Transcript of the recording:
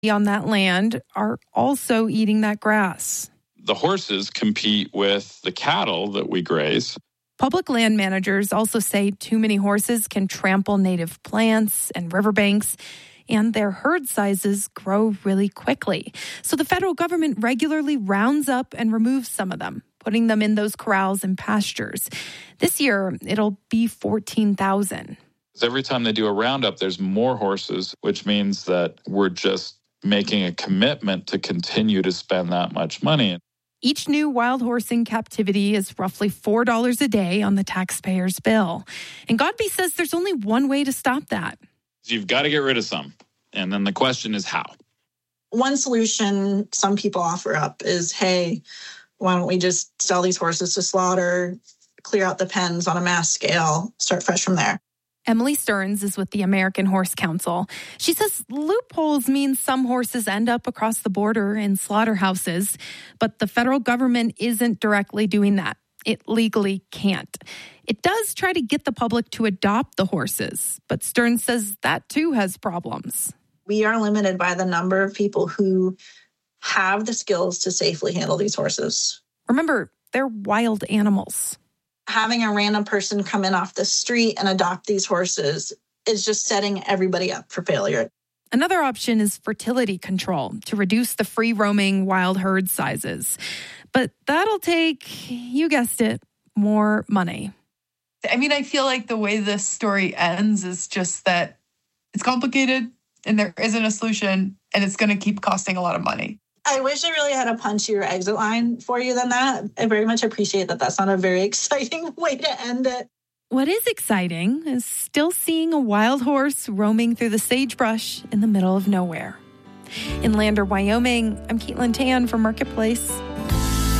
on that land are also eating that grass. The horses compete with the cattle that we graze. Public land managers also say too many horses can trample native plants and riverbanks, and their herd sizes grow really quickly. So the federal government regularly rounds up and removes some of them, putting them in those corrals and pastures. This year, it'll be 14,000. Every time they do a roundup, there's more horses, which means that we're just making a commitment to continue to spend that much money. Each new wild horse in captivity is roughly $4 a day on the taxpayer's bill. And Godbey says there's only one way to stop that. You've got to get rid of some. And then the question is how? One solution some people offer up is, hey, why don't we just sell these horses to slaughter, clear out the pens on a mass scale, start fresh from there. Emily Stearns is with the American Horse Council. She says loopholes mean some horses end up across the border in slaughterhouses, but the federal government isn't directly doing that. It legally can't. It does try to get the public to adopt the horses, but Stearns says that too has problems. We are limited by the number of people who have the skills to safely handle these horses. Remember, they're wild animals. Having a random person come in off the street and adopt these horses is just setting everybody up for failure. Another option is fertility control to reduce the free-roaming wild herd sizes. But that'll take, you guessed it, more money. I mean, I feel like the way this story ends is just that it's complicated and there isn't a solution and it's going to keep costing a lot of money. I wish I really had a punchier exit line for you than that. I very much appreciate that that's not a very exciting way to end it. What is exciting is still seeing a wild horse roaming through the sagebrush in the middle of nowhere. In Lander, Wyoming, I'm Caitlin Tan for Marketplace.